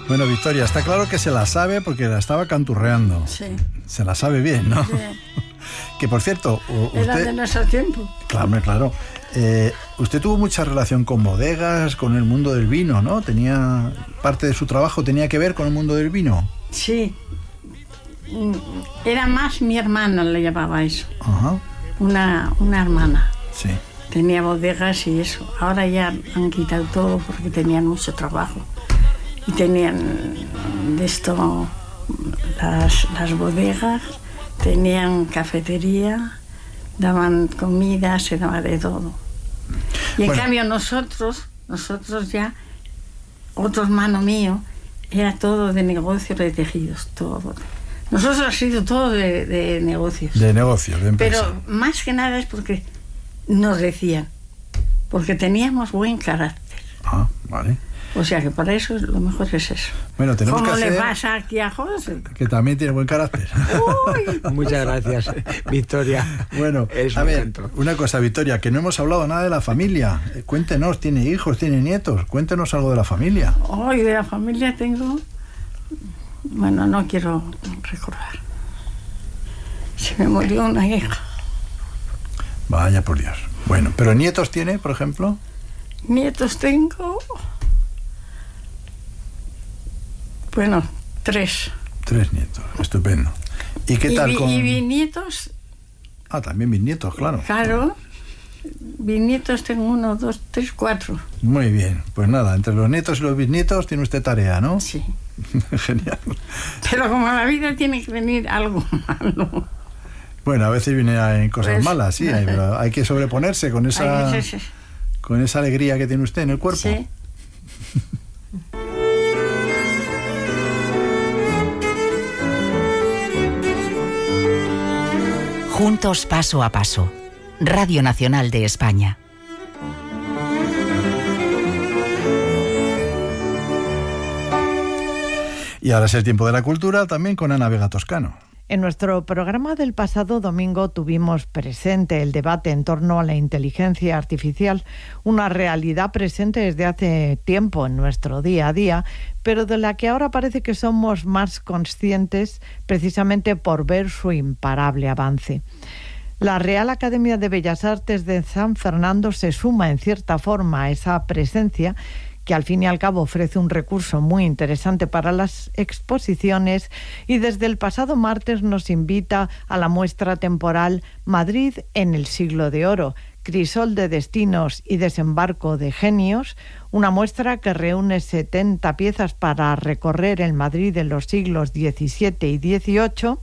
Bueno, Victoria, está claro que se la sabe porque la estaba canturreando. Sí. Se la sabe bien, ¿no? Bien. Que por cierto, Era usted... de nuestro tiempo. Claro. Usted tuvo mucha relación con bodegas, con el mundo del vino, ¿no? Parte de su trabajo tenía que ver con el mundo del vino. Sí. Era más mi hermana, le llamaba eso. Ajá. Una hermana. Sí. Tenía bodegas y eso. Ahora ya han quitado todo porque tenían mucho trabajo. Y tenían de esto las bodegas, tenían cafetería, daban comida, se daba de todo. Y en cambio nosotros ya, otro hermano mío, era todo de negocios de tejidos, todo. Nosotros ha sido todo de negocios. De negocios, de empresa. Pero más que nada es porque nos decían, porque teníamos buen carácter. Ah, vale. O sea que para eso lo mejor es eso. Bueno, tenemos ¿Cómo que hacer... le pasa aquí a José? Que también tiene buen carácter. Uy. Muchas gracias, Victoria. Bueno, a ver, una cosa, Victoria, que no hemos hablado nada de la familia. Cuéntenos, ¿tiene hijos, tiene nietos? Cuéntenos algo de la familia. Hoy de la familia tengo... Bueno, no quiero recordar. Se me murió una hija. Vaya por Dios. Bueno, ¿pero nietos tiene, por ejemplo? Nietos tengo... Bueno, 3. 3 nietos, estupendo. ¿Y qué tal con...? Y bisnietos... Ah, también bisnietos, claro. Claro. Bisnietos tengo 1, 2, 3, 4. Muy bien. Pues nada, entre los nietos y los bisnietos tiene usted tarea, ¿no? Sí. Genial. Pero como a la vida tiene que venir algo malo. Bueno, a veces vienen cosas Pues, malas, sí, pero hay que sobreponerse con esa alegría que tiene usted en el cuerpo. Sí. Juntos paso a paso. Radio Nacional de España. Y ahora es el tiempo de la cultura, también con Ana Vega Toscano. En nuestro programa del pasado domingo tuvimos presente el debate en torno a la inteligencia artificial, una realidad presente desde hace tiempo en nuestro día a día, pero de la que ahora parece que somos más conscientes precisamente por ver su imparable avance. La Real Academia de Bellas Artes de San Fernando se suma en cierta forma a esa presencia que al fin y al cabo ofrece un recurso muy interesante para las exposiciones y desde el pasado martes nos invita a la muestra temporal Madrid en el siglo de oro, crisol de destinos y desembarco de genios, una muestra que reúne 70 piezas para recorrer el Madrid de los siglos XVII y XVIII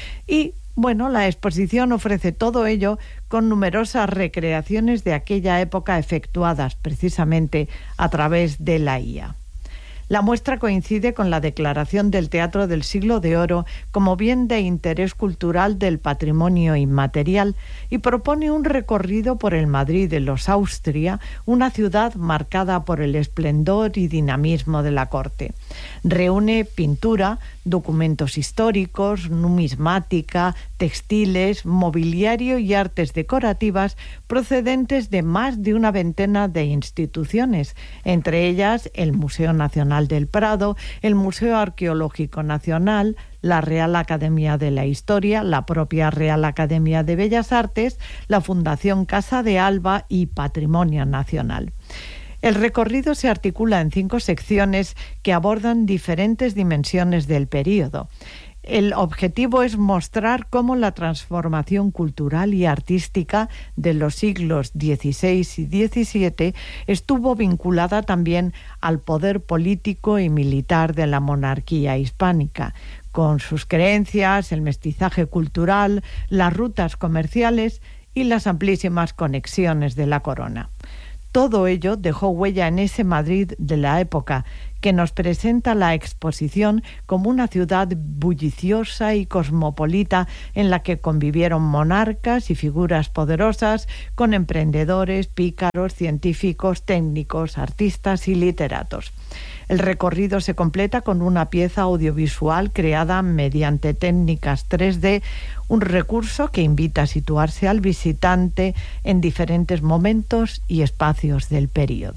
y bueno, la exposición ofrece todo ello con numerosas recreaciones de aquella época efectuadas precisamente a través de la IA. La muestra coincide con la declaración del Teatro del Siglo de Oro como bien de interés cultural del patrimonio inmaterial y propone un recorrido por el Madrid de los Austria, una ciudad marcada por el esplendor y dinamismo de la corte. Reúne pintura, documentos históricos, numismática, textiles, mobiliario y artes decorativas procedentes de más de una veintena de instituciones, entre ellas el Museo Nacional del Prado, el Museo Arqueológico Nacional, la Real Academia de la Historia, la propia Real Academia de Bellas Artes, la Fundación Casa de Alba y Patrimonio Nacional. El recorrido se articula en 5 secciones que abordan diferentes dimensiones del período. El objetivo es mostrar cómo la transformación cultural y artística de los siglos XVI y XVII estuvo vinculada también al poder político y militar de la monarquía hispánica, con sus creencias, el mestizaje cultural, las rutas comerciales y las amplísimas conexiones de la corona. Todo ello dejó huella en ese Madrid de la época, que nos presenta la exposición como una ciudad bulliciosa y cosmopolita en la que convivieron monarcas y figuras poderosas con emprendedores, pícaros, científicos, técnicos, artistas y literatos. El recorrido se completa con una pieza audiovisual creada mediante técnicas 3D, un recurso que invita a situarse al visitante en diferentes momentos y espacios del período.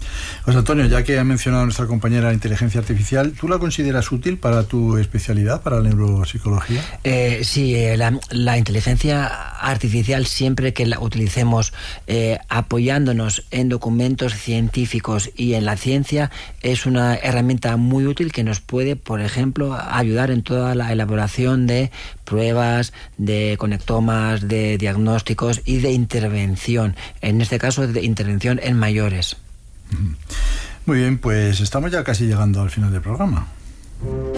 José Antonio, ya que ha mencionado nuestra compañera la inteligencia artificial, ¿tú la consideras útil para tu especialidad, para la neuropsicología? Sí, la inteligencia artificial, siempre que la utilicemos apoyándonos en documentos científicos y en la ciencia, es una herramienta muy útil que nos puede, por ejemplo, ayudar en toda la elaboración de pruebas, de conectomas, de diagnósticos y de intervención, en este caso de intervención en mayores. Muy bien, pues estamos ya casi llegando al final del programa.